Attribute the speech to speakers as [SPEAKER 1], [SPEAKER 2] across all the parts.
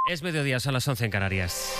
[SPEAKER 1] Es mediodía, son las 11 en Canarias.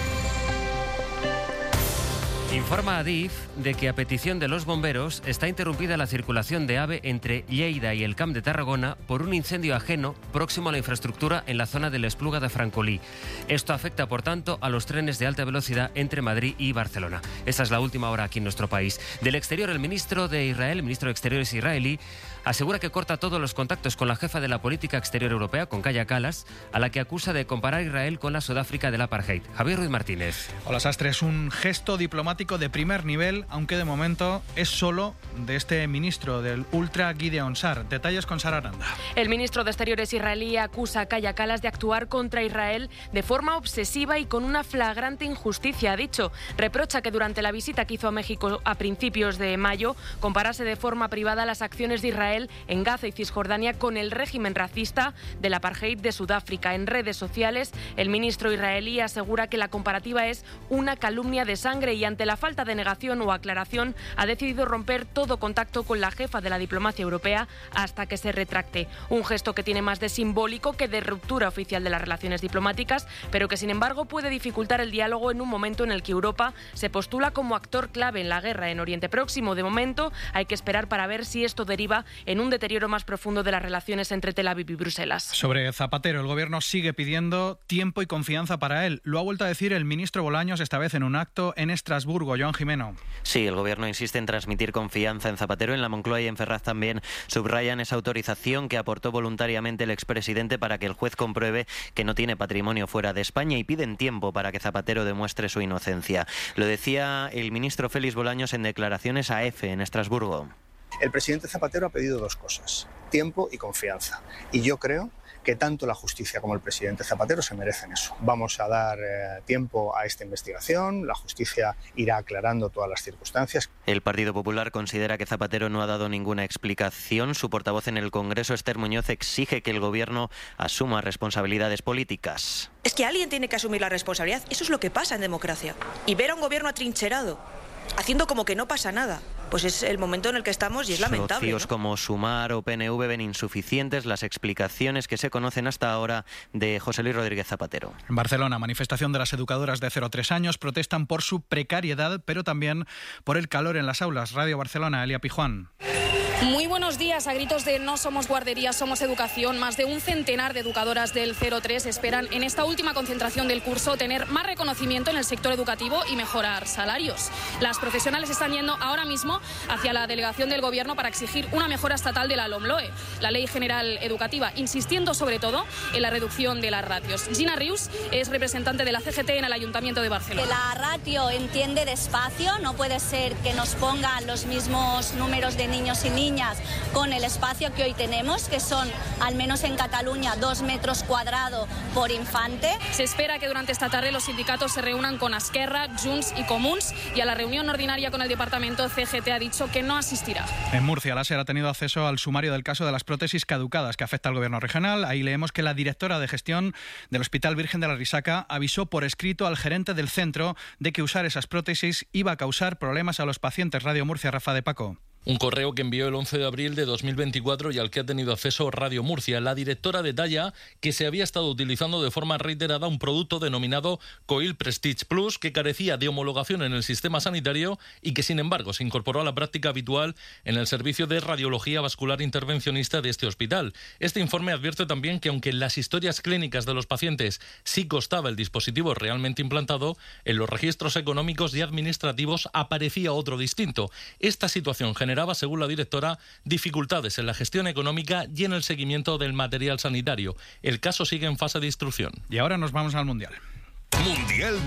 [SPEAKER 1] Informa Adif de que a petición de los bomberos está interrumpida la circulación de AVE entre Lleida y el Camp de Tarragona por un incendio ajeno próximo a la infraestructura en la zona de l'Espluga de Francolí. Esto afecta, por tanto, a los trenes de alta velocidad entre Madrid y Barcelona. Esta es la última hora aquí en nuestro país. Del exterior, el ministro de Exteriores israelí, asegura que corta todos los contactos con la jefa de la política exterior europea, con Kaja Kallas, a la que acusa de comparar a Israel con la Sudáfrica del apartheid. Javier Ruiz Martínez.
[SPEAKER 2] Hola, Sastre. Es un gesto diplomático de primer nivel, aunque de momento es solo de este ministro del Ultra, Gideon Sa'ar. Detalles con Sara Aranda.
[SPEAKER 3] El ministro de Exteriores israelí acusa a Kaja Kallas de actuar contra Israel de forma obsesiva y con una flagrante injusticia. Ha dicho, reprocha que durante la visita que hizo a México a principios de mayo comparase de forma privada las acciones de Israel en Gaza y Cisjordania con el régimen racista del apartheid de Sudáfrica. En redes sociales, el ministro israelí asegura que la comparativa es una calumnia de sangre y ante la falta de negación o aclaración ha decidido romper todo contacto con la jefa de la diplomacia europea hasta que se retracte. Un gesto que tiene más de simbólico que de ruptura oficial de las relaciones diplomáticas, pero que sin embargo puede dificultar el diálogo en un momento en el que Europa se postula como actor clave en la guerra en Oriente Próximo. De momento hay que esperar para ver si esto deriva en un deterioro más profundo de las relaciones entre Tel Aviv y Bruselas.
[SPEAKER 2] Sobre Zapatero, el gobierno sigue pidiendo tiempo y confianza para él. Lo ha vuelto a decir el ministro Bolaños, esta vez en un acto en Estrasburgo. Joan Jimeno.
[SPEAKER 4] Sí, el gobierno insiste en transmitir confianza en Zapatero. En la Moncloa y en Ferraz también subrayan esa autorización que aportó voluntariamente el expresidente para que el juez compruebe que no tiene patrimonio fuera de España y piden tiempo para que Zapatero demuestre su inocencia. Lo decía el ministro Félix Bolaños en declaraciones a EFE en Estrasburgo.
[SPEAKER 5] El presidente Zapatero ha pedido dos cosas, tiempo y confianza. Y yo creo que tanto la justicia como el presidente Zapatero se merecen eso. Vamos a dar tiempo a esta investigación, la justicia irá aclarando todas las circunstancias.
[SPEAKER 4] El Partido Popular considera que Zapatero no ha dado ninguna explicación. Su portavoz en el Congreso, Esther Muñoz, exige que el gobierno asuma responsabilidades políticas.
[SPEAKER 6] Es que alguien tiene que asumir la responsabilidad. Eso es lo que pasa en democracia. Y ver a un gobierno atrincherado, haciendo como que no pasa nada, pues es el momento en el que estamos y es lamentable.
[SPEAKER 4] Socios, ¿no?, como Sumar o PNV ven insuficientes las explicaciones que se conocen hasta ahora de José Luis Rodríguez Zapatero.
[SPEAKER 2] En Barcelona, manifestación de las educadoras de 0 a 3 años, protestan por su precariedad, pero también por el calor en las aulas. Radio Barcelona, Elia Pijuán.
[SPEAKER 7] Muy buenos días. A gritos de no somos guardería, somos educación, más de un centenar de educadoras del 0-3 esperan en esta última concentración del curso tener más reconocimiento en el sector educativo y mejorar salarios. Las profesionales están yendo ahora mismo hacia la delegación del Gobierno para exigir una mejora estatal de la LOMLOE, la Ley General Educativa, insistiendo sobre todo en la reducción de las ratios. Gina Rius es representante de la CGT en el Ayuntamiento de Barcelona.
[SPEAKER 8] Que la ratio entiende de espacio, no puede ser que nos pongan los mismos números de niños y niñas con el espacio que hoy tenemos, que son, al menos en Cataluña, 2 metros cuadrados por infante.
[SPEAKER 7] Se espera que durante esta tarde los sindicatos se reúnan con Esquerra, Junts y Comuns, y a la reunión ordinaria con el departamento CGT ha dicho que no asistirá.
[SPEAKER 2] En Murcia, la SER ha tenido acceso al sumario del caso de las prótesis caducadas que afecta al gobierno regional. Ahí leemos que la directora de gestión del Hospital Virgen de la Risaca avisó por escrito al gerente del centro de que usar esas prótesis iba a causar problemas a los pacientes. Radio Murcia, Rafa de Paco.
[SPEAKER 9] Un correo que envió el 11 de abril de 2024 y al que ha tenido acceso Radio Murcia. La directora detalla que se había estado utilizando de forma reiterada un producto denominado Coil Prestige Plus que carecía de homologación en el sistema sanitario y que sin embargo se incorporó a la práctica habitual en el servicio de radiología vascular intervencionista de este hospital. Este informe advierte también que aunque en las historias clínicas de los pacientes sí constaba el dispositivo realmente implantado, en los registros económicos y administrativos aparecía otro distinto. Esta situación generaba, según la directora, dificultades en la gestión económica y en el seguimiento del material sanitario. El caso sigue en fase de instrucción.
[SPEAKER 2] Y ahora nos vamos al Mundial.
[SPEAKER 10] Mundial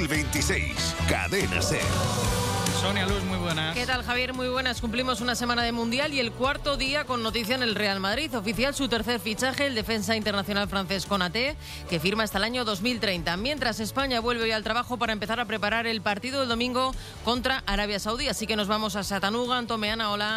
[SPEAKER 10] 2026, Cadena SER.
[SPEAKER 2] Sonia Luz, muy buenas.
[SPEAKER 11] ¿Qué tal, Javier? Muy buenas. Cumplimos una semana de Mundial y el cuarto día con noticia en el Real Madrid. Oficial su tercer fichaje, el defensa internacional francés Konaté, que firma hasta el año 2030. Mientras España vuelve hoy al trabajo para empezar a preparar el partido del domingo contra Arabia Saudí. Así que nos vamos a Chattanooga. Antomeana, hola.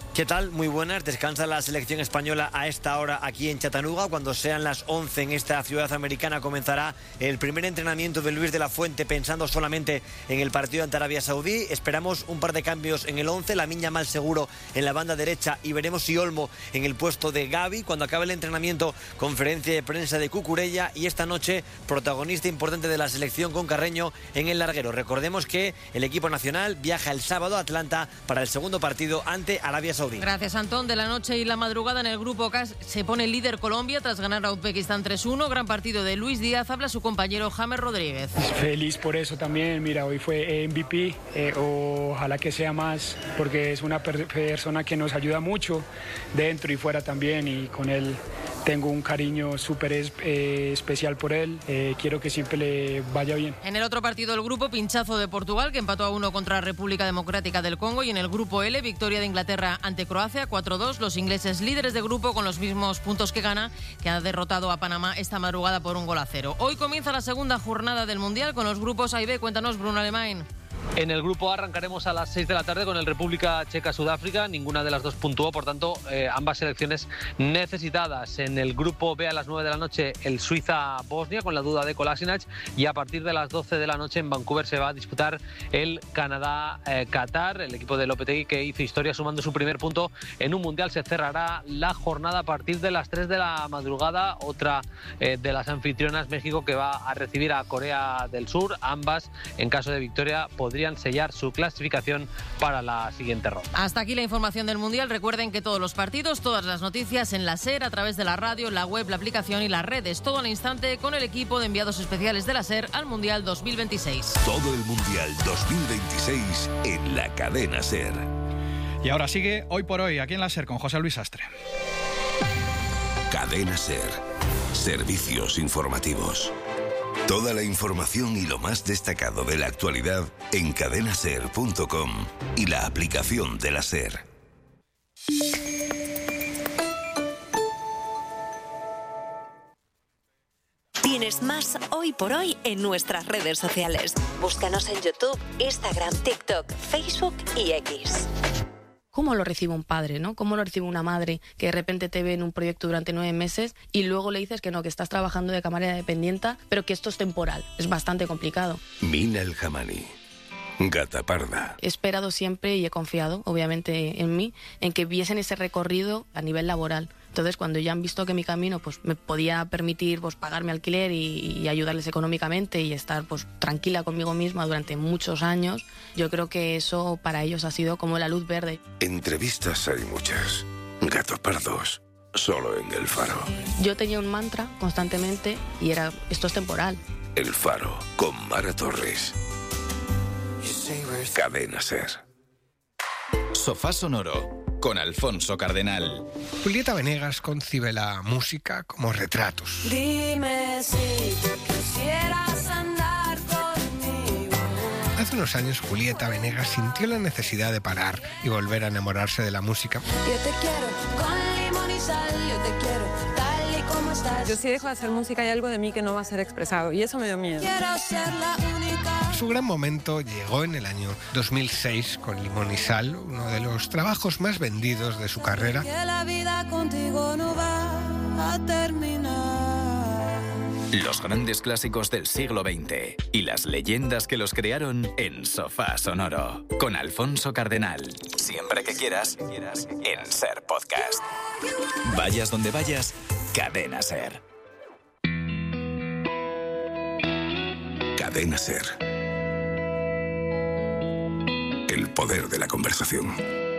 [SPEAKER 12] ¿Qué tal? Muy buenas. Descansa la selección española a esta hora aquí en Chattanooga. Cuando sean las 11 en esta ciudad americana comenzará el primer entrenamiento de Luis de la Fuente, pensando solamente en el partido ante Arabia Saudí. Esperamos un par de cambios en el 11, Lamine Yamal seguro en la banda derecha y veremos si Olmo en el puesto de Gavi. Cuando acabe el entrenamiento, conferencia de prensa de Cucurella, y esta noche protagonista importante de la selección con Carreño en el larguero. Recordemos que el equipo nacional viaja el sábado a Atlanta para el segundo partido ante Arabia Saudí.
[SPEAKER 11] Gracias, Antón. De la noche y la madrugada en el grupo K se pone líder Colombia tras ganar a Uzbekistán 3-1. Gran partido de Luis Díaz. Habla su compañero James Rodríguez.
[SPEAKER 13] Feliz por eso también. Mira, hoy fue MVP. Ojalá que sea más, porque es una persona que nos ayuda mucho dentro y fuera también, y con él tengo un cariño súper especial por él. Quiero que siempre le vaya bien.
[SPEAKER 11] En el otro partido del grupo, pinchazo de Portugal, que empató a 1 contra República Democrática del Congo, y en el grupo L, victoria de Inglaterra ante Croacia 4-2. Los ingleses líderes de grupo con los mismos puntos que Ghana, que ha derrotado a Panamá esta madrugada por 1-0. Hoy comienza la segunda jornada del Mundial con los grupos A y B. Cuéntanos, Bruno Alemán.
[SPEAKER 14] En el grupo A arrancaremos a las 6 de la tarde con el República Checa-Sudáfrica. Ninguna de las dos puntuó, por tanto, ambas selecciones necesitadas. En el grupo B a las 9 de la noche el Suiza-Bosnia con la duda de Kolasinac, y a partir de las 12 de la noche en Vancouver se va a disputar el Canadá-Qatar. El equipo de Lopetegui, que hizo historia sumando su primer punto en un Mundial. Se cerrará la jornada a partir de las 3 de la madrugada. Otra de las anfitrionas, México, que va a recibir a Corea del Sur. Ambas, en caso de victoria, podrían sellar su clasificación para la siguiente ronda.
[SPEAKER 11] Hasta aquí la información del Mundial. Recuerden que todos los partidos, todas las noticias en la SER, a través de la radio, la web, la aplicación y las redes. Todo al instante con el equipo de enviados especiales de la SER al Mundial 2026.
[SPEAKER 10] Todo el Mundial 2026 en la cadena SER.
[SPEAKER 2] Y ahora sigue Hoy por Hoy, aquí en la SER, con José Luis Astre.
[SPEAKER 10] Cadena SER. Servicios informativos. Toda la información y lo más destacado de la actualidad en cadenaser.com y la aplicación de la SER.
[SPEAKER 15] Tienes más Hoy por Hoy en nuestras redes sociales. Búscanos en YouTube, Instagram, TikTok, Facebook y X.
[SPEAKER 16] ¿Cómo lo recibe un padre, no? ¿Cómo lo recibe una madre que de repente te ve en un proyecto durante 9 meses y luego le dices que no, que estás trabajando de camarera dependienta, pero que esto es temporal? Es bastante complicado.
[SPEAKER 10] Mina El Hamani, Gata Parda.
[SPEAKER 16] He esperado siempre y he confiado, obviamente, en mí, en que viesen ese recorrido a nivel laboral. Entonces, cuando ya han visto que mi camino pues me podía permitir pues pagarme alquiler y ayudarles económicamente y estar pues tranquila conmigo misma durante muchos años, yo creo que eso para ellos ha sido como la luz verde.
[SPEAKER 10] Entrevistas hay muchas. Gatos pardos, solo en El Faro.
[SPEAKER 16] Yo tenía un mantra constantemente y era: esto es temporal.
[SPEAKER 10] El Faro, con Mara Torres. Cadena SER.
[SPEAKER 17] Sofá Sonoro, con Alfonso Cardenal.
[SPEAKER 18] Julieta Venegas concibe la música como retratos.
[SPEAKER 19] Dime si quisieras andar conmigo.
[SPEAKER 18] Hace unos años Julieta Venegas sintió la necesidad de parar y volver a enamorarse de la música.
[SPEAKER 19] Yo te quiero con limón y sal, yo te quiero tal y como estás.
[SPEAKER 20] Yo si dejo de hacer música hay algo de mí que no va a ser expresado y eso me dio miedo.
[SPEAKER 19] Quiero ser la única.
[SPEAKER 18] Su gran momento llegó en el año 2006 con Limón y Sal, uno de los trabajos más vendidos de su carrera.
[SPEAKER 19] Que la vida contigo no va a terminar.
[SPEAKER 17] Los grandes clásicos del siglo XX y las leyendas que los crearon en Sofá Sonoro, con Alfonso Cardenal. Siempre que quieras, en SER Podcast. Vayas donde vayas, Cadena SER.
[SPEAKER 10] Cadena SER. El poder de la conversación.